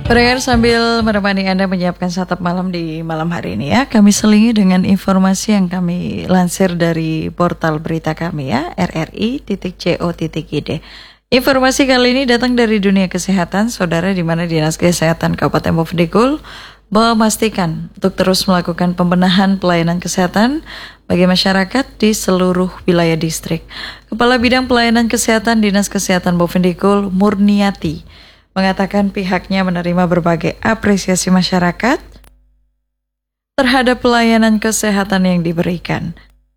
Pendengar, sambil menemani Anda menyiapkan santap malam di malam hari ini ya, kami selingi dengan informasi yang kami lansir dari portal berita kami ya, rri.co.id. Informasi kali ini datang dari dunia kesehatan, saudara, di mana Dinas Kesehatan Kabupaten Bovendigul memastikan untuk terus melakukan pembenahan pelayanan kesehatan bagi masyarakat di seluruh wilayah distrik. Kepala Bidang Pelayanan Kesehatan Dinas Kesehatan Bovendigul, Murniati, mengatakan pihaknya menerima berbagai apresiasi masyarakat terhadap pelayanan kesehatan yang diberikan.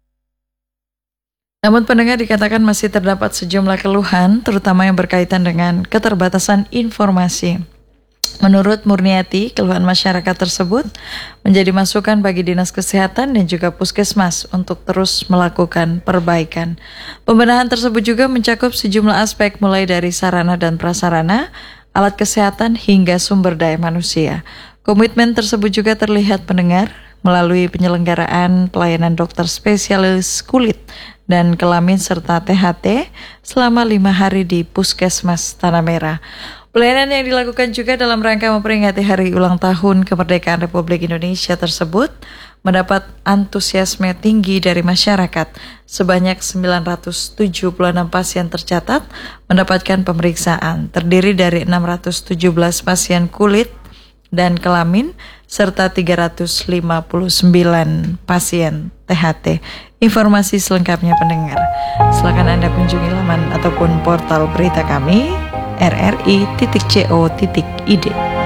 Namun pendengar, dikatakan masih terdapat sejumlah keluhan, terutama yang berkaitan dengan keterbatasan informasi. Menurut Murniati, keluhan masyarakat tersebut menjadi masukan bagi Dinas Kesehatan dan juga Puskesmas untuk terus melakukan perbaikan. Pembenahan tersebut juga mencakup sejumlah aspek, mulai dari sarana dan prasarana, alat kesehatan hingga sumber daya manusia. Komitmen tersebut juga terlihat pendengar melalui penyelenggaraan pelayanan dokter spesialis kulit dan kelamin serta THT selama 5 hari di Puskesmas Tanah Merah. Pelayanan yang dilakukan juga dalam rangka memperingati hari ulang tahun kemerdekaan Republik Indonesia tersebut mendapat antusiasme tinggi dari masyarakat. Sebanyak 976 pasien tercatat mendapatkan pemeriksaan, terdiri dari 617 pasien kulit dan kelamin, serta 359 pasien THT. Informasi selengkapnya pendengar, silakan Anda kunjungi laman ataupun portal berita kami, rri.co.id.